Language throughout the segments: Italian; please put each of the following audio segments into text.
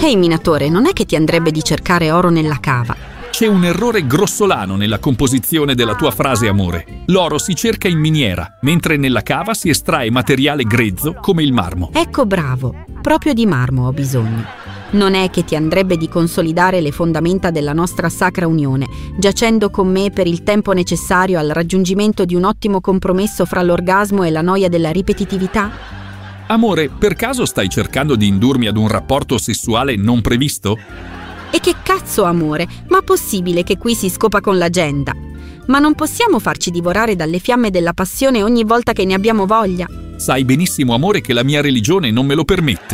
Ehi minatore, non è che ti andrebbe di cercare oro nella cava? C'è un errore grossolano nella composizione della tua frase, amore. L'oro si cerca in miniera, mentre nella cava si estrae materiale grezzo come il marmo. Ecco, bravo, proprio di marmo ho bisogno. Non è che ti andrebbe di consolidare le fondamenta della nostra sacra unione, giacendo con me per il tempo necessario al raggiungimento di un ottimo compromesso fra l'orgasmo e la noia della ripetitività? Amore, per caso stai cercando di indurmi ad un rapporto sessuale non previsto? E che cazzo, amore? Ma possibile che qui si scopa con l'agenda? Ma non possiamo farci divorare dalle fiamme della passione ogni volta che ne abbiamo voglia? Sai benissimo, amore, che la mia religione non me lo permette.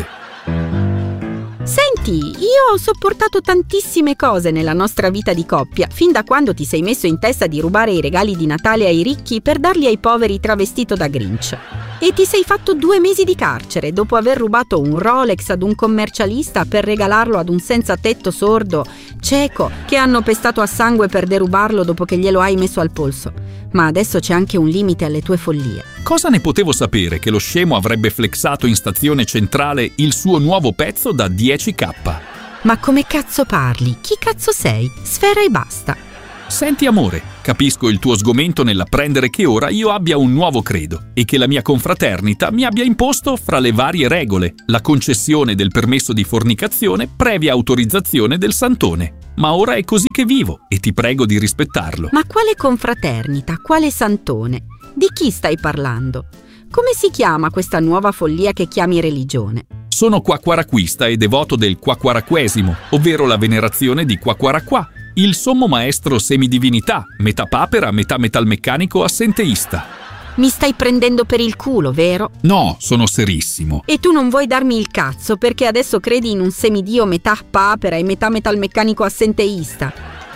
Senti, io ho sopportato tantissime cose nella nostra vita di coppia, fin da quando ti sei messo in testa di rubare i regali di Natale ai ricchi per darli ai poveri travestito da Grinch. E ti sei fatto 2 mesi di carcere dopo aver rubato un Rolex ad un commercialista per regalarlo ad un senza tetto sordo, cieco, che hanno pestato a sangue per derubarlo dopo che glielo hai messo al polso. Ma adesso c'è anche un limite alle tue follie. Cosa ne potevo sapere che lo scemo avrebbe flexato in stazione centrale il suo nuovo pezzo da 10k? Ma come cazzo parli? Chi cazzo sei? Sfera e basta. Senti, amore, capisco il tuo sgomento nell'apprendere che ora io abbia un nuovo credo e che la mia confraternita mi abbia imposto, fra le varie regole, la concessione del permesso di fornicazione previa autorizzazione del santone. Ma ora è così che vivo e ti prego di rispettarlo. Ma quale confraternita? Quale santone? Di chi stai parlando? Come si chiama questa nuova follia che chiami religione? Sono quacquaraquista e devoto del quacquaraquesimo, ovvero la venerazione di Quacquaracquà, il sommo maestro semidivinità, metà papera, metà metalmeccanico assenteista. Mi stai prendendo per il culo, vero? No, sono serissimo. E tu non vuoi darmi il cazzo perché adesso credi in un semidio metà papera e metà metalmeccanico assenteista.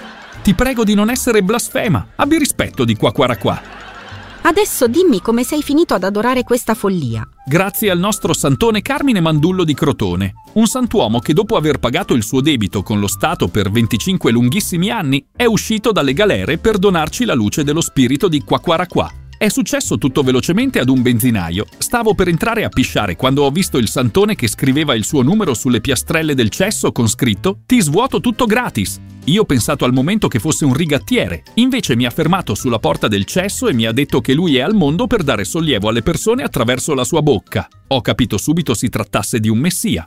Ti prego di non essere blasfema, abbi rispetto di Quacquaracquà. Adesso dimmi come sei finito ad adorare questa follia. Grazie al nostro santone Carmine Mandullo di Crotone, un santuomo che dopo aver pagato il suo debito con lo Stato per 25 lunghissimi anni è uscito dalle galere per donarci la luce dello spirito di Quacquaracquà. È successo tutto velocemente ad un benzinaio. Stavo per entrare a pisciare quando ho visto il santone che scriveva il suo numero sulle piastrelle del cesso con scritto «Ti svuoto tutto gratis». Io ho pensato al momento che fosse un rigattiere, invece mi ha fermato sulla porta del cesso e mi ha detto che lui è al mondo per dare sollievo alle persone attraverso la sua bocca. Ho capito subito si trattasse di un messia.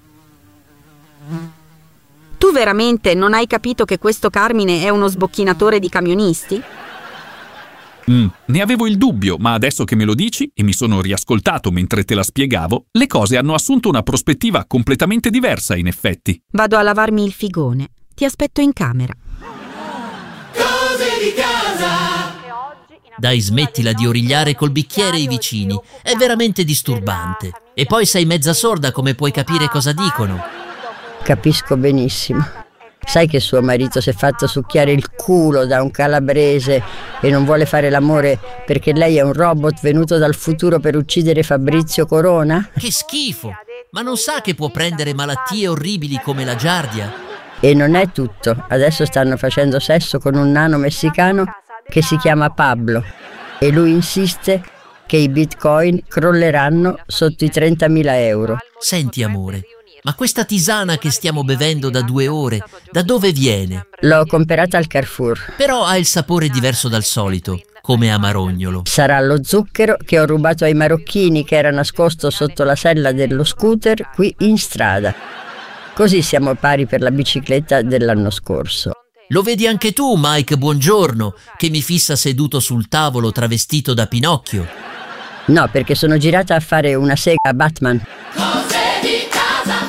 Tu veramente non hai capito che questo Carmine è uno sbocchinatore di camionisti? Ne avevo il dubbio, ma adesso che me lo dici e mi sono riascoltato mentre te la spiegavo, le cose hanno assunto una prospettiva completamente diversa in effetti. Vado a lavarmi il figone. Ti aspetto in camera. Cose di casa. Dai, smettila di origliare col bicchiere i vicini. È veramente disturbante. E poi sei mezza sorda, come puoi capire cosa dicono? Capisco benissimo. Sai che suo marito si è fatto succhiare il culo da un calabrese e non vuole fare l'amore perché lei è un robot venuto dal futuro per uccidere Fabrizio Corona? Che schifo! Ma non sa che può prendere malattie orribili come la giardia? E non è tutto. Adesso stanno facendo sesso con un nano messicano che si chiama Pablo e lui insiste che i bitcoin crolleranno sotto i 30.000 euro. Senti, amore, ma questa tisana che stiamo bevendo da 2 ore, da dove viene? L'ho comprata al Carrefour. Però ha il sapore diverso dal solito, come amarognolo. Sarà lo zucchero che ho rubato ai marocchini che era nascosto sotto la sella dello scooter qui in strada. Così siamo pari per la bicicletta dell'anno scorso. Lo vedi anche tu, Mike Buongiorno, che mi fissa seduto sul tavolo travestito da Pinocchio? No, perché sono girata a fare una sega a Batman. Cose di casa.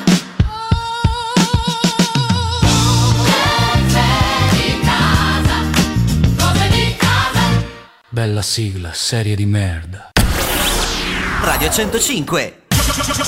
Cose di casa. Bella sigla, serie di merda. Radio 105.